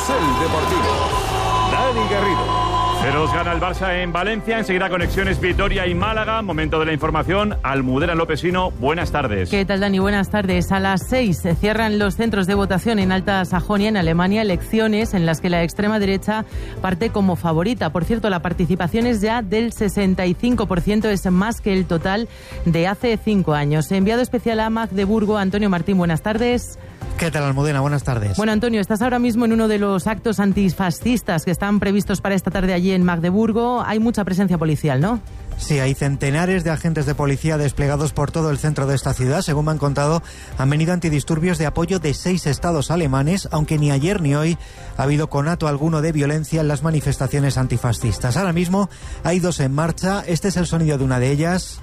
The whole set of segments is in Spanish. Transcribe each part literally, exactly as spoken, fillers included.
Carrusel Deportivo. Dani Garrido. Feroz gana el Barça en Valencia, enseguida conexiones Vitoria y Málaga. Momento de la información. Almudena Lopesino, buenas tardes. ¿Qué tal, Dani? Buenas tardes. A las seis se cierran los centros de votación en Alta Sajonia, en Alemania, elecciones en las que la extrema derecha parte como favorita. Por cierto, la participación es ya del sesenta y cinco por ciento, es más que el total de hace cinco años. Enviado especial a Magdeburgo, Antonio Martín, buenas tardes. ¿Qué tal, Almudena? Buenas tardes. Bueno, Antonio, estás ahora mismo en uno de los actos antifascistas que están previstos para esta tarde allí en Magdeburgo. Hay mucha presencia policial, ¿no? Sí, hay centenares de agentes de policía desplegados por todo el centro de esta ciudad. Según me han contado, han venido antidisturbios de apoyo de seis estados alemanes, aunque ni ayer ni hoy ha habido conato alguno de violencia en las manifestaciones antifascistas. Ahora mismo hay dos en marcha. Este es el sonido de una de ellas.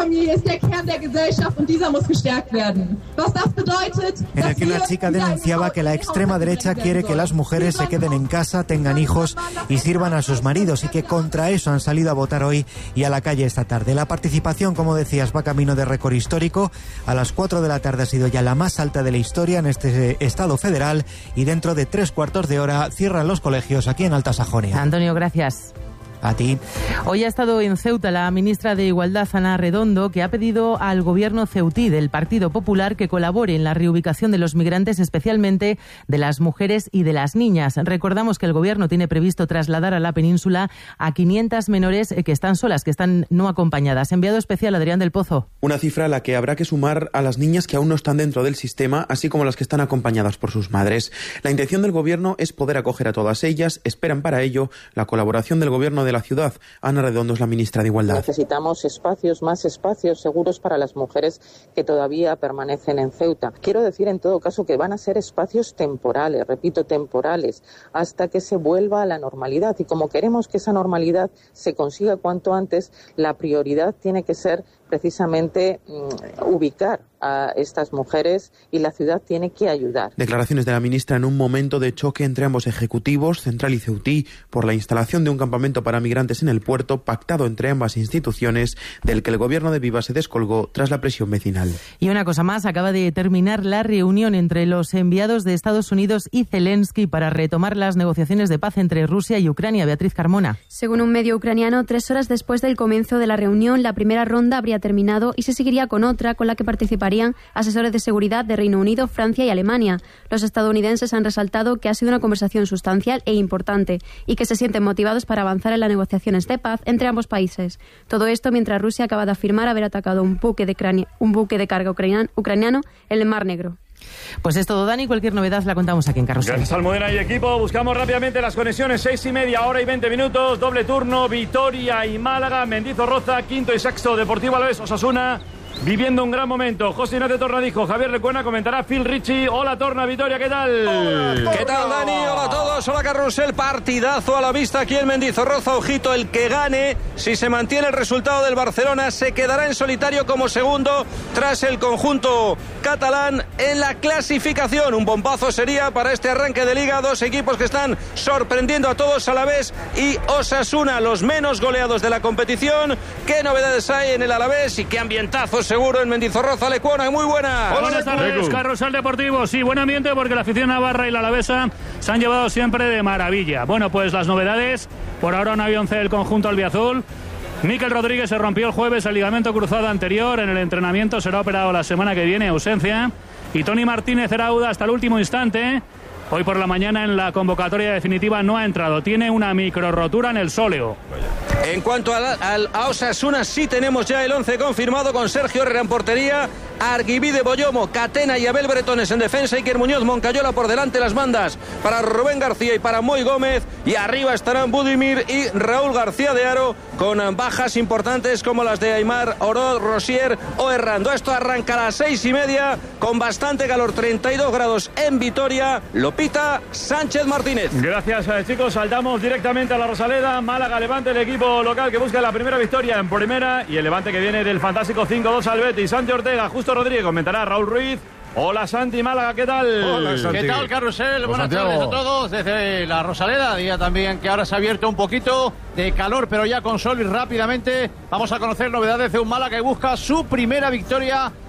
En el que una chica denunciaba que la extrema derecha quiere que las mujeres se queden en casa, tengan hijos y sirvan a sus maridos, y que contra eso han salido a votar hoy y a la calle esta tarde. La participación, como decías, va camino de récord histórico. A las cuatro de la tarde ha sido ya la más alta de la historia en este estado federal, y dentro de tres cuartos de hora cierran los colegios aquí en Alta Sajonia. Antonio, gracias. A ti. Hoy ha estado en Ceuta la ministra de Igualdad, Ana Redondo, que ha pedido al gobierno ceutí del Partido Popular que colabore en la reubicación de los migrantes, especialmente de las mujeres y de las niñas. Recordamos que el gobierno tiene previsto trasladar a la península a quinientas menores que están solas, que están no acompañadas. Enviado especial Adrián del Pozo. Una cifra a la que habrá que sumar a las niñas que aún no están dentro del sistema, así como las que están acompañadas por sus madres. La intención del gobierno es poder acoger a todas ellas. Esperan para ello la colaboración del gobierno de de la ciudad. Ana Redondo es la ministra de Igualdad. Necesitamos espacios, más espacios seguros para las mujeres que todavía permanecen en Ceuta. Quiero decir en todo caso que van a ser espacios temporales, repito, temporales, hasta que se vuelva a la normalidad. Y como queremos que esa normalidad se consiga cuanto antes, la prioridad tiene que ser precisamente um, ubicar a estas mujeres, y la ciudad tiene que ayudar. Declaraciones de la ministra en un momento de choque entre ambos ejecutivos, central y ceutí, por la instalación de un campamento para migrantes en el puerto, pactado entre ambas instituciones, del que el gobierno de Viva se descolgó tras la presión vecinal. Y una cosa más, acaba de terminar la reunión entre los enviados de Estados Unidos y Zelensky para retomar las negociaciones de paz entre Rusia y Ucrania. Beatriz Carmona. Según un medio ucraniano, tres horas después del comienzo de la reunión, la primera ronda habría terminado y se seguiría con otra, con la que participarían asesores de seguridad de Reino Unido, Francia y Alemania. Los estadounidenses han resaltado que ha sido una conversación sustancial e importante y que se sienten motivados para avanzar en las negociaciones de paz entre ambos países. Todo esto mientras Rusia acaba de afirmar haber atacado un buque de, crania, un buque de carga ucraniano, ucraniano en el Mar Negro. Pues es todo, Dani. Cualquier novedad la contamos aquí en Carrusel. Gracias, Almudena y equipo. Buscamos rápidamente las conexiones. Seis y media, hora y veinte minutos. Doble turno, Vitoria y Málaga. Mendizorroza, quinto y sexto. Deportivo Alavés, Osasuna. Viviendo un gran momento. José Ignacio Tornadijo, Javier Lecuena, comentará Phil Richie. Hola, Torna, Vitoria, ¿qué tal? Hola, ¿qué tal, Dani? Hola a todos. Hola, Carrusel. Partidazo a la vista aquí en Mendizorroza. Ojito, el que gane, si se mantiene el resultado del Barcelona, se quedará en solitario como segundo tras el conjunto catalán en la clasificación. Un bombazo sería para este arranque de liga. Dos equipos que están sorprendiendo a todos, Alavés y Osasuna, los menos goleados de la competición. ¿Qué novedades hay en el Alavés y qué ambientazo seguro en Mendizorroza? Lecuona, muy buena. Hola, buenas tardes, Carrusel Deportivo. Sí, buen ambiente porque la afición navarra y la alavesa se han llevado siempre de maravilla. Bueno, pues las novedades, por ahora un avión C del conjunto albiazul. Mikel Rodríguez se rompió el jueves el ligamento cruzado anterior. En el entrenamiento será operado la semana que viene, ausencia. Y Toni Martínez era auda hasta el último instante. Hoy por la mañana en la convocatoria definitiva no ha entrado. Tiene una micro rotura en el sóleo. En cuanto al, al, a Osasuna, sí tenemos ya el once confirmado con Sergio Herrera en portería, Arguibide, Boyomo, Catena y Abel Bretones en defensa, Iker Muñoz, Moncayola por delante, las bandas para Rubén García y para Moy Gómez, y arriba estarán Budimir y Raúl García de Haro, con bajas importantes como las de Aymar, Oro, Rosier o Errando. Esto arranca a las seis y media con bastante calor, treinta y dos grados en Vitoria. Lo pita Sánchez Martínez. Gracias, chicos. Saltamos directamente a la Rosaleda. Málaga, Levante, el equipo local que busca la primera victoria en primera, y el Levante que viene del fantástico cinco dos al Betis. Santi Ortega, Justo Rodríguez, comentará Raúl Ruiz. Hola, Santi, Málaga, ¿qué tal? Hola, Santi. ¿Qué tal, Carrusel? Buenas Santiago. tardes a todos desde la Rosaleda, día también que ahora se ha abierto un poquito de calor, pero ya con sol, y rápidamente vamos a conocer novedades de un Málaga que busca su primera victoria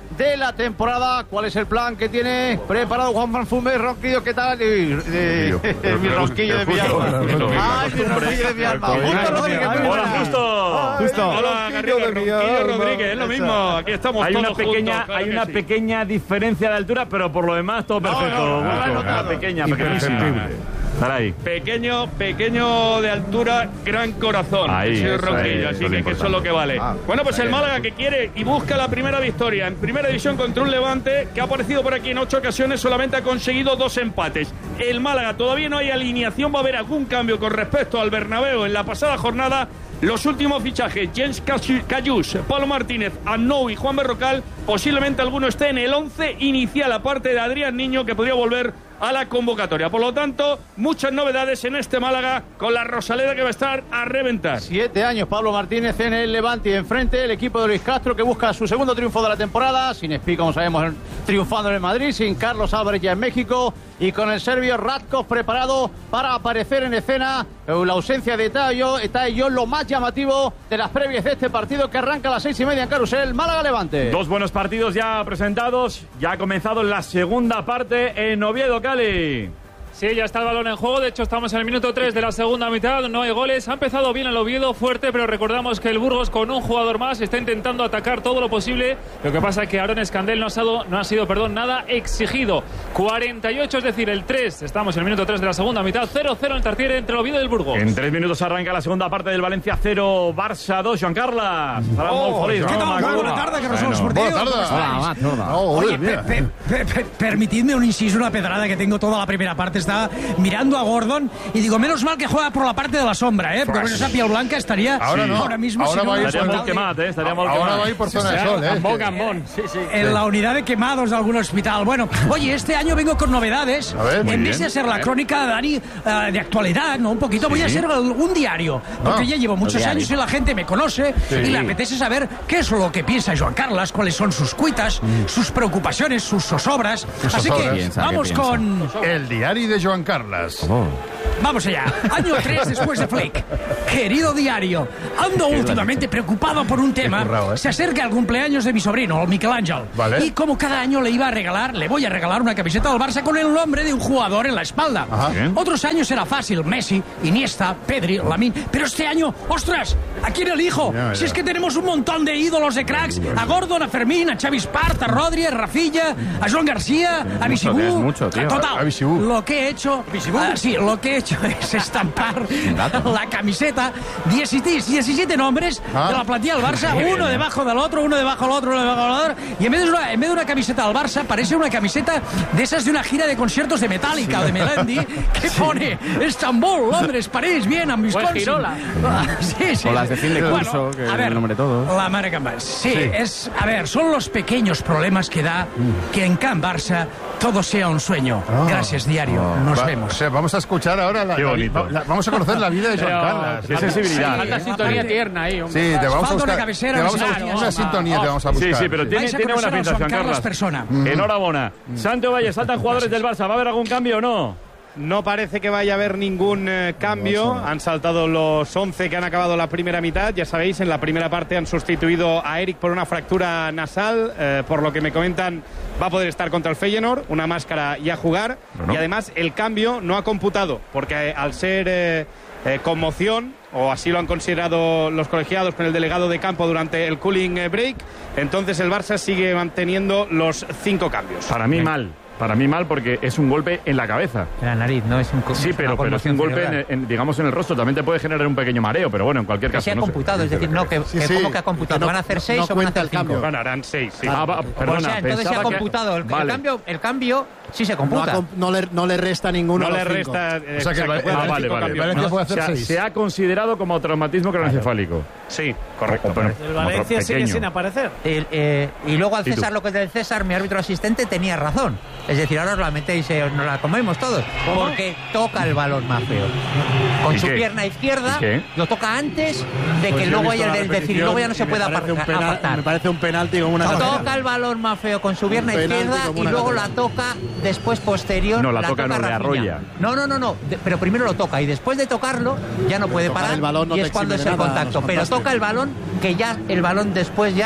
de la temporada. ¿Cuál es el plan que tiene preparado Juan Franfume? Ronquillo, ¿qué tal? Y, eh, mi ronquillo de mi alma. Ay, mi ronquillo de mi alma. Justo Rodríguez. Hola, Justo. Justo. Hola, Garrido, Ronquillo Rodríguez. Es lo mismo. Aquí estamos hay todos una pequeña, juntos. Claro hay una sí. pequeña diferencia de altura, pero por lo demás todo perfecto. No, no, no, una pequeña, pequeñísima. Ahí. Pequeño, pequeño de altura, gran corazón. Ahí, sí, eso Ronquillo, es, así eso que, es que eso es lo que vale. Ah, bueno, pues el Málaga que quiere y busca la primera victoria en primera división contra un Levante que ha aparecido por aquí en ocho ocasiones, solamente ha conseguido dos empates. El Málaga todavía no hay alineación, va a haber algún cambio con respecto al Bernabéu en la pasada jornada. Los últimos fichajes, Jens Cayús, Pablo Martínez, Annou y Juan Berrocal, posiblemente alguno esté en el once inicial, aparte de Adrián Niño, que podría volver a la convocatoria. Por lo tanto, muchas novedades en este Málaga con la Rosaleda que va a estar a reventar. Siete años Pablo Martínez en el Levante y enfrente el equipo de Luis Castro que busca su segundo triunfo de la temporada, sin Espí, como sabemos, triunfando en el Madrid, sin Carlos Álvarez ya en México y con el serbio Radkov preparado para aparecer en escena. La ausencia de Tayo, Tayo lo más llamativo de las previas de este partido que arranca a las seis y media en Carrusel, Málaga-Levante. Dos buenos partidos ya presentados, ya ha comenzado la segunda parte en Oviedo, Cali. Sí, ya está el balón en juego. De hecho, estamos en el minuto tres de la segunda mitad. No hay goles. Ha empezado bien el Oviedo, fuerte, pero recordamos que el Burgos, con un jugador más, está intentando atacar todo lo posible. Lo que pasa es que Aaron Escandel no ha sido, no ha sido perdón, nada exigido. cuarenta y ocho, es decir, el tres. Estamos en el minuto tres de la segunda mitad. cero cero en Tartiere entre el Oviedo y el Burgos. En tres minutos arranca la segunda parte del Valencia cero, Barça dos. Joan Carles. Oh, ¿qué tal? Muy buena tarde, que no somos porteros. Buena tarde. Oye, per, per, per, per, permitidme un inciso, una pedrada que tengo toda la primera parte. Estaba mirando a Gordon y digo, menos mal que juega por la parte de la sombra, ¿eh? Porque con esa piel blanca estaría ahora, no. ahora mismo... Ahora no va a ir estaría molt quemat, eh? Estaría molt ahora quemat. va a ir por zona de sol, ¿eh? Gambón, Gambón. Sí, sí. En la unidad de quemados de algún hospital. Bueno, oye, este año vengo con novedades. A ver, muy en bien. vez de hacer la crónica, Dani, uh, de actualidad, ¿no? Un poquito, voy a hacer un diario. Porque Ah, ya llevo muchos diario. años y la gente me conoce Sí. y le apetece saber qué es lo que piensa Joan Carles, cuáles son sus cuitas, sus preocupaciones, sus zozobras. Sus Así zozobras. que Piensa, vamos ¿qué con... El diario de Joan Carles. Vamos allá. Año tres después de Flick. Querido diario, ando últimamente preocupado por un tema. currao, ¿eh? Se acerca el cumpleaños de mi sobrino, el Michelangelo. Vale. Y como cada año le iba a regalar, le voy a regalar una camiseta del Barça con el nombre de un jugador en la espalda. Ajá. Bien. Otros años era fácil, Messi, Iniesta, Pedri, Lamine. Pero este año, ¡ostras! ¿A quién elijo? Ya, ya. Si es que tenemos un montón de ídolos de cracks. A Gordon, a Fermín, a Xavi Espart, a Rodri, a Rafilla, a Joan García, a Bisibú. tienes mucho, tío. Total, A Bisibú. lo que he hecho... Ah, sí, lo que he hecho es estampar la camiseta, diecisiete nombres Ah. de la plantilla del Barça, uno debajo del otro, uno debajo del otro, uno debajo del otro, y en vez de una, en vez de una camiseta del Barça, parece una camiseta de esas de una gira de conciertos de Metallica o de Melendi, que pone Estambul, Londres, París, Viena, Wisconsin. Girola. Ah, sí, sí. O las de fin de Bueno, curso, que a ver, el nombre todo. La marca en Barça. Sí, Sí. es, a ver, son los pequeños problemas que da que en Can Barça todo sea un sueño. Ah. Gracias, diario. Nos Va- vemos. o sea, vamos a escuchar ahora la, Qué la- bonito. la- vamos a conocer la vida de Joan Pero- Carles. Qué sensibilidad. Falta ¿eh? sintonía tierna ahí, hombre. Sí, te vamos a Falta una buscar. cabecera, te vamos a no sé, buscar claro. una sintonía te vamos a buscar. Sí, sí, pero tiene, Vais a tiene buena conocer a pinta, Joan Joan Carles Carles. persona. Enhorabuena. Santo Valle, saltan jugadores del Barça. ¿Va a haber algún cambio o no? No parece que vaya a haber ningún eh, cambio. Han saltado los once que han acabado la primera mitad. Ya sabéis, en la primera parte han sustituido a Eric por una fractura nasal. Eh, por lo que me comentan, va a poder estar contra el Feyenoord, una máscara y a jugar. Bueno. Y además, el cambio no ha computado, porque eh, al ser eh, eh, conmoción, o así lo han considerado los colegiados con el delegado de campo durante el cooling eh, break, entonces el Barça sigue manteniendo los cinco cambios. Para mí mal. Para mí mal porque es un golpe en la cabeza. En la nariz, no es un co- Sí, es pero, una pero es un conmoción golpe, en, cerebral. en, digamos, en el rostro. También te puede generar un pequeño mareo, pero bueno, en cualquier Que caso, se ha no sé. computado, es decir, no, que, Sí, que sí. ¿cómo que ha computado? Que no- ¿Van a hacer seis no o van a cuenta hacer el cambio. cinco? Bueno, harán seis, sí. Ah, va, perdona, o sea, entonces se ha pensaba que- computado. El, el Vale. cambio, el cambio sí se No, computa. ha comp- no le, no le resta ninguno. No a le los cinco. resta. eh, O sea que exacto, vale- puede Ah, haber vale, cinco vale. cambios. Valencia No, puede se, hacer ha, seis. se ha considerado como traumatismo craneoencefálico. Sí, correcto. O- pero- El como Valencia otro sigue pequeño. sin aparecer. El, eh, y luego al ¿Y tú? César lo que es del César, mi árbitro asistente tenía razón. Es decir, ahora os la metéis, eh, nos la comemos todos. Porque toca el balón más feo. Con ¿Y su qué? pierna izquierda, ¿Y qué? lo toca antes de Pues que yo he luego visto haya el la del decir, y repetición luego ya no se y me puede parece un apartar. penal- apartar. Me parece un penalti como una Toca el balón más feo con su pierna Un penalti izquierda como y una luego la catedral. toca después posterior. No, la toca, no, le Rafinha. arrolla. No, no, no, no. De- pero primero lo toca y después de tocarlo ya no puede tocar parar el balón no y te es cuando es exime el de nada, contacto. los Pero fantásticos. toca el balón que ya el balón después ya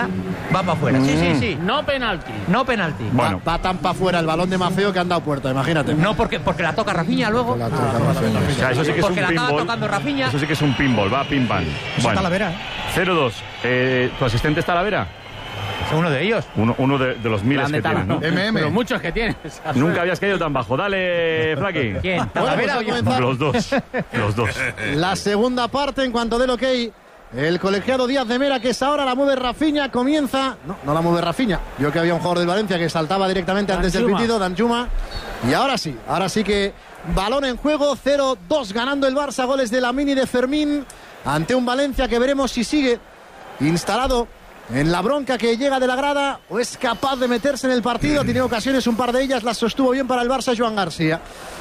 Va para afuera. Sí, sí, sí. No penalti. No penalti. Bueno. Va, va tan para afuera el balón de Mafeo que han dado puerta, imagínate. No, porque, porque la toca Rafinha luego. Ah, o sea, eso sí que es porque un la acaba pinball. tocando Rafinha. Eso sí que es un pinball, va pim pam. Bueno. Talavera. cero dos. Eh, ¿Tu asistente es Talavera? Uno de ellos. Uno, uno de, de los miles que tienen, ¿no? M M. Pero muchos que tienes. Nunca habías caído tan bajo. Dale, Flaki. ¿Quién? ¿Talavera o yo? Los dos. Los dos. La segunda parte, en cuanto del ok, el colegiado Díaz de Mera, que es ahora, la mueve Rafinha, comienza... No, no la mueve Rafinha. Yo que había un jugador del Valencia que saltaba directamente antes del pitido, Danjuma. Y ahora sí, ahora sí que balón en juego, cero dos ganando el Barça, goles de Lamine y de Fermín, ante un Valencia que veremos si sigue instalado en la bronca que llega de la grada o es capaz de meterse en el partido. Ha tenido ocasiones, un par de ellas las sostuvo bien para el Barça Joan García.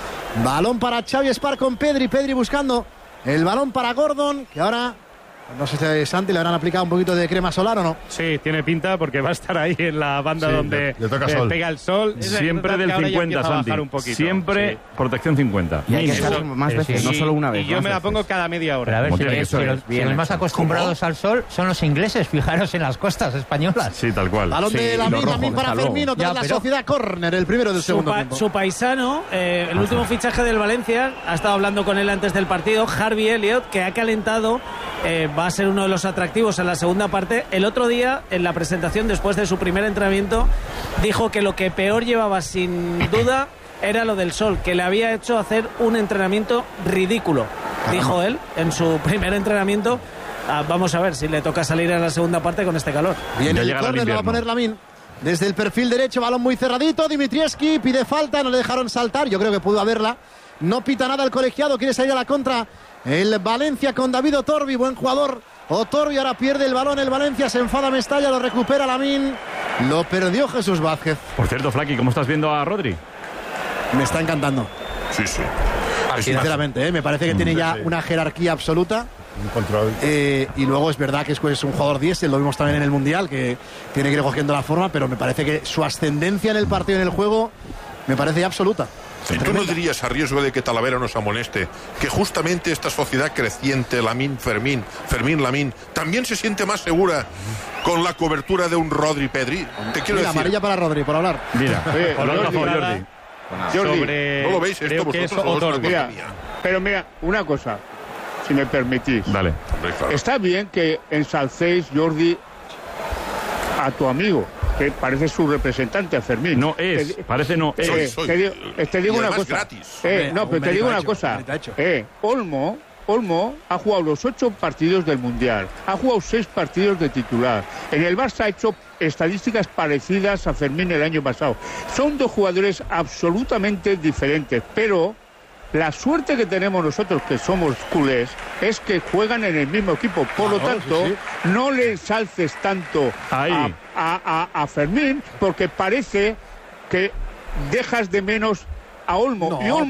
Balón para Xavi Espar con Pedri, Pedri buscando el balón para Gordon, que ahora... No sé si a Santi le habrán aplicado un poquito de crema solar o no. Sí, tiene pinta porque va a estar ahí en la banda sí, donde le, le toca eh, sol. pega el sol. Siempre del cincuenta, Santi. Siempre sí. Protección cincuenta. Y hay que estar más veces, sí. no solo una vez. Y yo me la pongo veces. cada media hora. Pero a ver, si, que que si, los, si los más acostumbrados ¿Cómo? al sol son los ingleses, fijaros en las costas españolas. Sí, tal cual. Balón sí, de Lamine, Lamine para Firmino, tras la Sociedad Córner, el primero del su segundo pa tiempo. Su paisano, eh, el último fichaje del Valencia, ha estado hablando con él antes del partido, Harvey Elliott, que ha calentado, eh, va a ser uno de los atractivos en la segunda parte. El otro día, en la presentación, después de su primer entrenamiento, dijo que lo que peor llevaba sin duda era lo del sol, que le había hecho hacer un entrenamiento ridículo, dijo él en su primer entrenamiento. Ah, vamos a ver si le toca salir en la segunda parte con este calor. Bien, el córner lo va a poner Lamine desde el perfil derecho, balón muy cerradito, Dimitrievski pide falta, no le dejaron saltar, yo creo que pudo haberla, no pita nada el colegiado, quiere salir a la contra el Valencia con David Otorbi, buen jugador Otorbi, ahora pierde el balón el Valencia, se enfada Mestalla, lo recupera Lamine, lo perdió Jesús Vázquez. Por cierto, Flaki, ¿cómo estás viendo a Rodri? Me está encantando. Sí, sí. Sinceramente, ¿eh? me parece que tiene ya una jerarquía absoluta. Un control. Eh, y luego es verdad que es, es un jugador diésel, lo vimos también en el Mundial, que tiene que ir cogiendo la forma, pero me parece que su ascendencia en el partido, en el juego, me parece ya absoluta. ¿Tú no dirías, a riesgo de que Talavera nos amoneste, que justamente esta sociedad creciente, Lamine, Fermín, Fermín, Lamine, también se siente más segura con la cobertura de un Rodri Pedri? Te quiero Mira, decir... amarilla para Rodri, por hablar. Mira, Oye, por Jordi, favor, Jordi. Jordi, sobre... ¿no lo veis esto vosotros? Mira, pero mira, una cosa, si me permitís. Dale. Está bien que ensalcéis, Jordi, a tu amigo, que parece su representante, a Fermín. No es, te, parece no es. Eh, soy, te digo, te digo una cosa. Gratis. Eh, no, pero te digo una cosa. Eh, Olmo, Olmo ha jugado los ocho partidos del Mundial, ha jugado seis partidos de titular. En el Barça ha hecho estadísticas parecidas a Fermín el año pasado. Son dos jugadores absolutamente diferentes, pero la suerte que tenemos nosotros, que somos culés, es que juegan en el mismo equipo. Por lo tanto, sí, sí. no le ensalces tanto a, a, a, a Fermín, porque parece que dejas de menos a Olmo. No, y Olmo